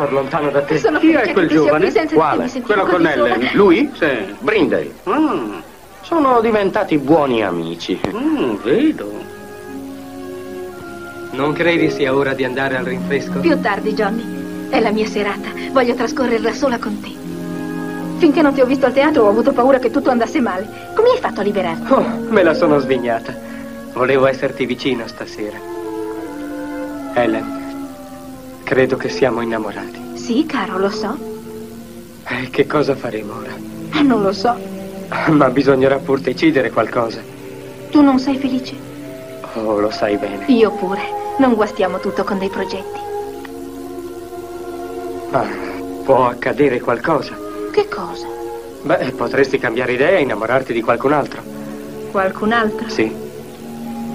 star lontano da te. Sono Chi è felice quel che tu sia giovane? qui senza Quale? di me sentire Quello così con sola. Ellen. Lui? Sì, Brindale. Ah, Sono diventati buoni amici. vedo. Non credi sia ora di andare al rinfresco? Più tardi, Johnny. È la mia serata. Voglio trascorrerla sola con te. Finché non ti ho visto al teatro ho avuto paura che tutto andasse male. Come hai fatto a liberarti? Oh, me la sono svignata. Volevo esserti vicino stasera. Ellen, credo che siamo innamorati. Sì, caro, lo so. Che cosa faremo ora? Non lo so. Ma bisognerà pur decidere qualcosa. Tu non sei felice? Oh, lo sai bene. Io pure. Non guastiamo tutto con dei progetti. Ma può accadere qualcosa. Che cosa? Beh, potresti cambiare idea e innamorarti di qualcun altro. Qualcun altro? Sì.